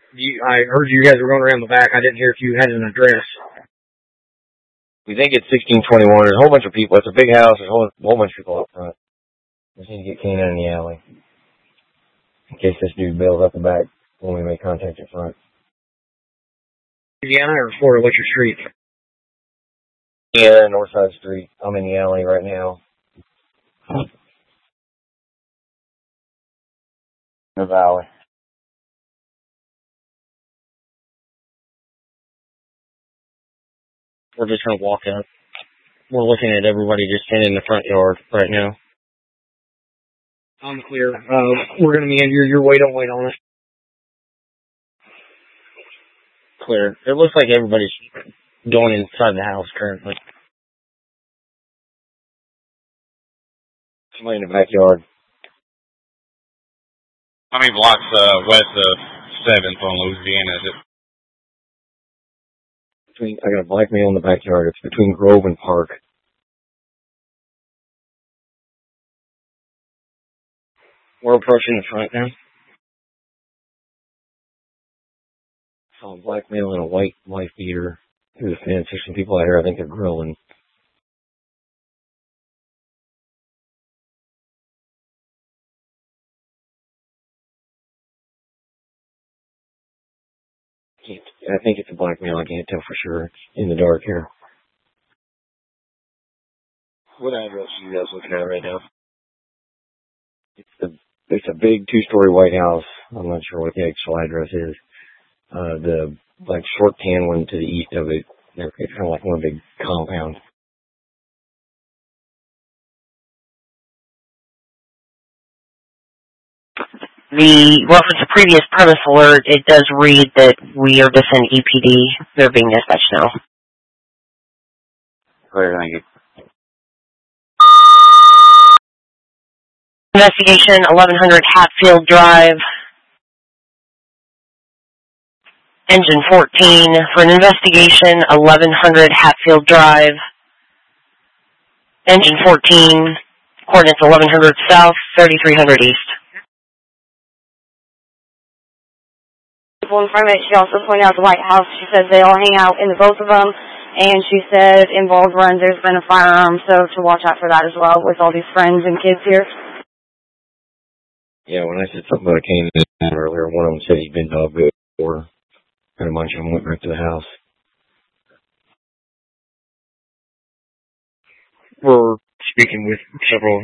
I heard you guys were going around the back. I didn't hear if you had an address. We think it's 1621. There's a whole bunch of people. It's a big house. There's a whole bunch of people up front. We just need to get Kane out in the alley. In case this dude bails up the back when we make contact in front. Indiana or Florida? What's your street? Yeah, Northside Street. I'm in the alley right now. The valley. We're just going to walk up. We're looking at everybody just standing in the front yard right now. I'm clear. We're going to be in your way. Don't wait on us. Clear. It looks like everybody's going inside the house currently. Somebody in the backyard. How many blocks west of 7th on Louisiana is it? I got a black male in the backyard. It's between Grove and Park. We're approaching the front now. Saw a black male in a white wife beater through the fence. There's some people out here. I think they're grilling. I think it's a black male. I can't tell for sure. It's in the dark here. What address are you guys looking at right now? It's a big 2-story white house. I'm not sure what the actual address is. The short tan one to the east of it. It's kind of like one big compound. The reference to previous premise alert, it does read that we are to send EPD. They're being dispatched now. Clear, thank you. Investigation 1100 Hatfield Drive. Engine 14 for an investigation 1100 Hatfield Drive. Engine 14, coordinates 1100 south, 3300 east. In front of it, she also pointed out the White House. She said they all hang out in the both of them, and she said in Bald Run there's been a firearm, so to watch out for that as well with all these friends and kids here. Yeah, when I said something about a cane earlier, one of them said he'd been dog before. And a bunch of them went back to the house. We're speaking with several